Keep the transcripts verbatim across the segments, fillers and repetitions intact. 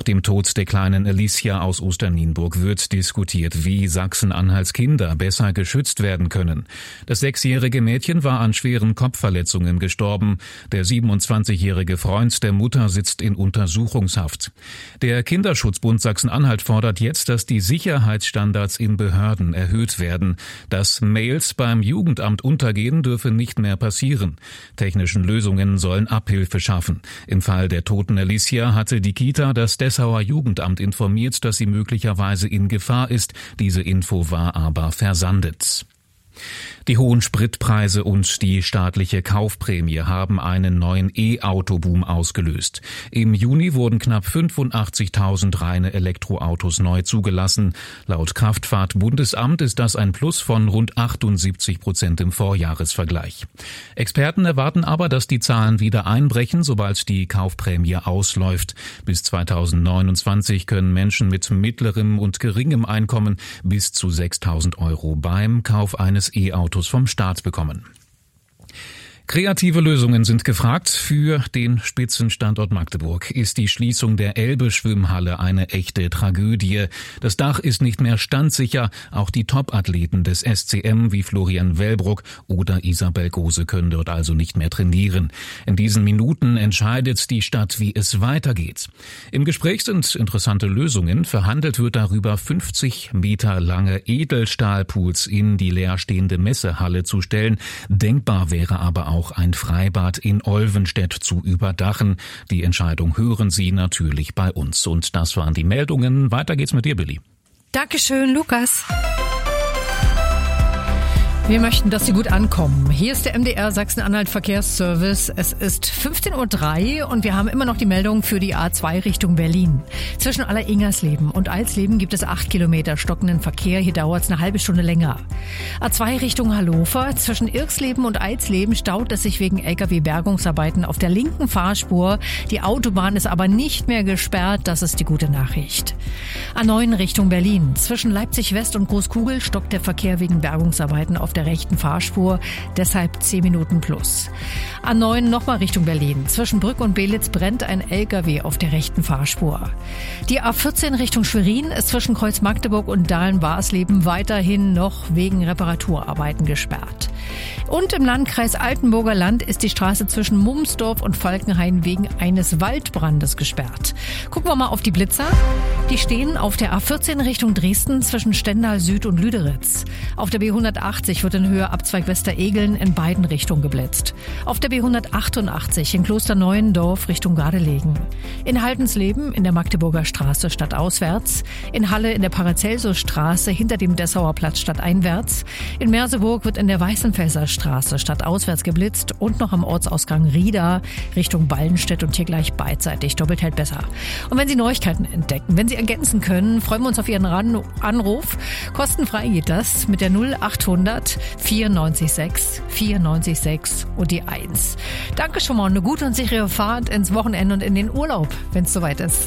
dem Tod der kleinen Alicia aus Osternienburg wird diskutiert, wie Sachsen-Anhalts Kinder besser geschützt werden können. Das sechsjährige Mädchen war an schweren Kopfverletzungen gestorben. Der siebenundzwanzigjährige Freund der Mutter sitzt in Untersuchungshaft. Der Kinderschutzbund Sachsen-Anhalt fordert jetzt, dass die Sicherheitsstandards in Behörden erhöht werden. Dass Mails beim Jugendamt untergehen, dürfe nicht mehr passieren. Technischen Lösungen sollen Abhilfe schaffen. Im Fall der toten Alicia hatte die Kita das Dessauer Jugendamt informiert, dass sie möglicherweise in Gefahr ist. Diese Info war aber versandet. Die hohen Spritpreise und die staatliche Kaufprämie haben einen neuen E-Auto-Boom ausgelöst. Im Juni wurden knapp fünfundachtzigtausend reine Elektroautos neu zugelassen. Laut Kraftfahrt-Bundesamt ist das ein Plus von rund achtundsiebzig Prozent im Vorjahresvergleich. Experten erwarten aber, dass die Zahlen wieder einbrechen, sobald die Kaufprämie ausläuft. Bis zweitausendneunundzwanzig können Menschen mit mittlerem und geringem Einkommen bis zu sechstausend Euro beim Kauf eines E-Autos vom Staat bekommen. Kreative Lösungen sind gefragt. Für den Spitzenstandort Magdeburg ist die Schließung der Elbe-Schwimmhalle eine echte Tragödie. Das Dach ist nicht mehr standsicher. Auch die Top-Athleten des S C M wie Florian Wellbrock oder Isabel Gose können dort also nicht mehr trainieren. In diesen Minuten entscheidet die Stadt, wie es weitergeht. Im Gespräch sind interessante Lösungen. Verhandelt wird darüber, fünfzig Meter lange Edelstahlpools in die leerstehende Messehalle zu stellen. Denkbar wäre aber auch auch ein Freibad in Olvenstedt zu überdachen. Die Entscheidung hören Sie natürlich bei uns. Und das waren die Meldungen. Weiter geht's mit dir, Billy. Dankeschön, Lukas. Wir möchten, dass Sie gut ankommen. Hier ist der M D R Sachsen-Anhalt Verkehrsservice. Es ist fünfzehn Uhr drei und wir haben immer noch die Meldung für die A zwei Richtung Berlin. Zwischen Alleringersleben und Alsleben gibt es acht Kilometer stockenden Verkehr. Hier dauert es eine halbe Stunde länger. A zwei Richtung Hannover. Zwischen Irksleben und Alsleben staut es sich wegen L K W-Bergungsarbeiten auf der linken Fahrspur. Die Autobahn ist aber nicht mehr gesperrt. Das ist die gute Nachricht. A neun Richtung Berlin. Zwischen Leipzig West und Großkugel stockt der Verkehr wegen Bergungsarbeiten auf der der rechten Fahrspur, deshalb zehn Minuten plus. A neun nochmal Richtung Berlin. Zwischen Brück und Belitz brennt ein L K W auf der rechten Fahrspur. Die A vierzehn Richtung Schwerin ist zwischen Kreuz Magdeburg und Dahlen-Barsleben weiterhin noch wegen Reparaturarbeiten gesperrt. Und im Landkreis Altenburger Land ist die Straße zwischen Mumsdorf und Falkenhain wegen eines Waldbrandes gesperrt. Gucken wir mal auf die Blitzer. Die stehen auf der A vierzehn Richtung Dresden zwischen Stendal Süd und Lüderitz. Auf der B hundertachtzig wird in Höhe Abzweig Westeregeln in beiden Richtungen geblitzt. Auf der B hundertachtundachtzig in Klosterneuendorf Richtung Gardelegen. In Haldensleben in der Magdeburger Straße stadtauswärts. In Halle in der Paracelsusstraße hinter dem Dessauer Platz stadteinwärts. In Merseburg wird in der Weißenfelser Straße stadtauswärts geblitzt und noch am Ortsausgang Rieda Richtung Ballenstedt und hier gleich beidseitig. Doppelt hält besser. Und wenn Sie Neuigkeiten entdecken, wenn Sie ergänzen können, freuen wir uns auf Ihren Anruf. Kostenfrei geht das mit der null achthundert vierundneunzig sechs vierundneunzig sechs und die eins. Danke schon mal und eine gute und sichere Fahrt ins Wochenende und in den Urlaub, wenn es soweit ist.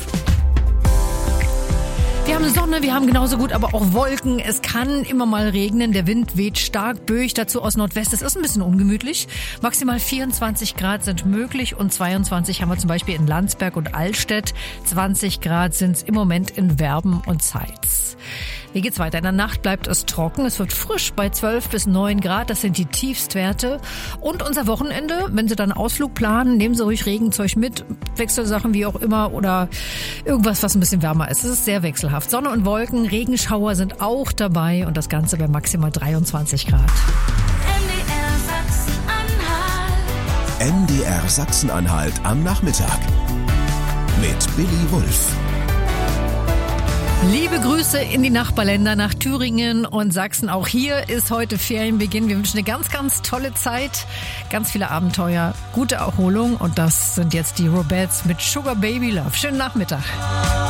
Wir haben Sonne, wir haben genauso gut aber auch Wolken. Es kann immer mal regnen, der Wind weht stark, böig dazu aus Nordwest. Es ist ein bisschen ungemütlich. Maximal vierundzwanzig Grad sind möglich und zweiundzwanzig haben wir zum Beispiel in Landsberg und Allstedt. zwanzig Grad sind es im Moment in Werben und Zeitz. Wie geht's weiter? In der Nacht bleibt es trocken. Es wird frisch bei zwölf bis neun Grad. Das sind die Tiefstwerte. Und unser Wochenende, wenn Sie dann einen Ausflug planen, nehmen Sie ruhig Regenzeug mit. Wechselsachen wie auch immer oder irgendwas, was ein bisschen wärmer ist. Es ist sehr wechselhaft. Sonne und Wolken, Regenschauer sind auch dabei und das Ganze bei maximal dreiundzwanzig Grad. M D R Sachsen-Anhalt am Nachmittag mit Billy Wulff. Liebe Grüße in die Nachbarländer nach Thüringen und Sachsen. Auch hier ist heute Ferienbeginn. Wir wünschen eine ganz, ganz tolle Zeit, ganz viele Abenteuer, gute Erholung und das sind jetzt die Robettes mit Sugar Baby Love. Schönen Nachmittag.